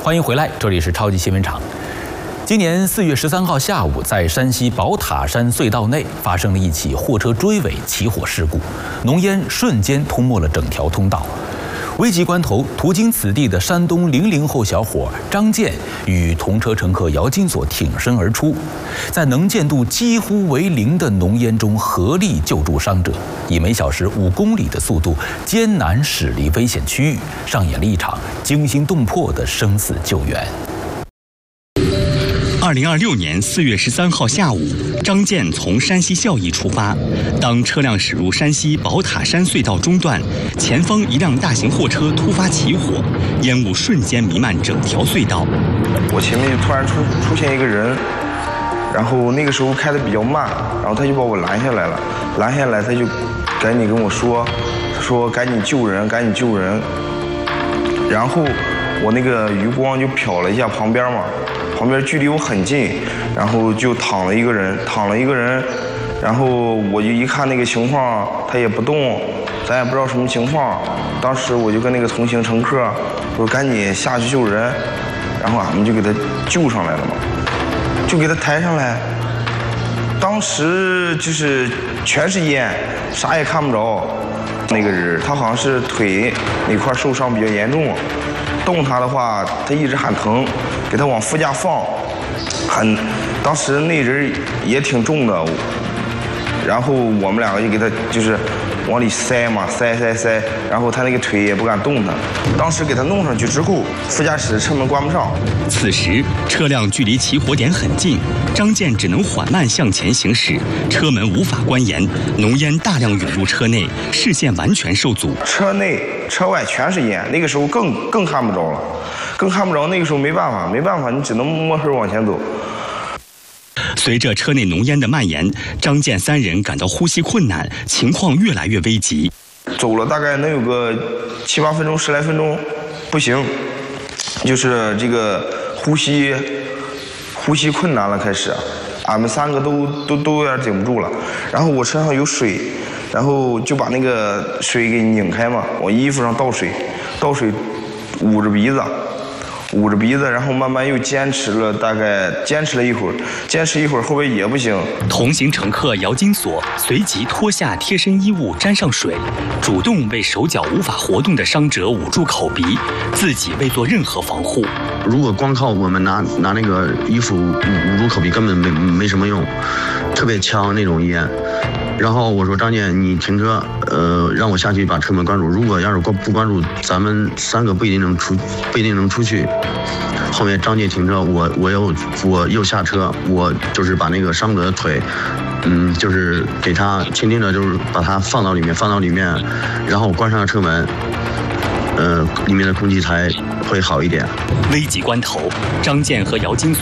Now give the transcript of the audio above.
欢迎回来，这里是超级新闻场。今年4月13号下午，在山西宝塔山隧道内发生了一起货车追尾起火事故，浓烟瞬间吞没了整条通道。危急关头，途经此地的山东00后小伙张建与同车乘客姚金锁挺身而出，在能见度几乎为0的浓烟中合力救助伤者，以每小时5公里的速度艰难驶离危险区域，上演了一场惊心动魄的生死救援。 2026年4月13号下午，张建从山西孝义出发。当车辆驶入山西宝塔山隧道中段，前方一辆大型货车突发起火，烟雾瞬间弥漫整条隧道。 我前面就突然出现一个人，然后那个时候开得比较慢，然后他就把我拦下来了。拦下来他就赶紧跟我说，他说赶紧救人，赶紧救人。然后我那个余光就瞟了一下旁边嘛。旁边距离我很近，然后就躺了一个人，然后我就一看那个情况，他也不动，咱也不知道什么情况。当时我就跟那个同行乘客说赶紧下去救人，然后俺们就给他救上来了嘛，就给他抬上来。当时就是全是烟，啥也看不着。那个人他好像是腿那块受伤比较严重，动他的话他一直喊疼，给他往副驾放，当时那人也挺重的，然后我们两个就给他就是往里塞嘛，塞，然后他那个腿也不敢动弹。当时给他弄上去之后，副驾驶车门关不上。 此时车辆距离起火点很近，张建只能缓慢向前行驶，车门无法关严，浓烟大量涌入车内，视线完全受阻。 车内车外全是烟，那个时候更看不着了，那个时候没办法，你只能摸黑往前走。 随着车内浓烟的蔓延，张建3人感到呼吸困难，情况越来越危急。 走了大概能有个7、8分钟、10来分钟，不行，就是这个呼吸困难了，开始，俺们3个都有点顶不住了。然后我车上有水，然后就把那个水给拧开嘛，往衣服上倒水，捂着鼻子，然后慢慢又坚持了一会儿，后边也不行。 同行乘客姚金锁随即脱下贴身衣物沾上水，主动为手脚无法活动的伤者捂住口鼻，自己未做任何防护。 如果光靠我们拿那个衣服捂住口鼻，根本没什么用，特别呛那种烟。然后我说张建，你停车，让我下去把车门关住。如果要是不关住，咱们3个不一定能出去。后面张建停车，我又下车，我就是把那个伤者的腿，就是给他轻轻的，就是把他放到里面，然后关上了车门，里面的空气才会好一点。 危急关头，张建和姚金锁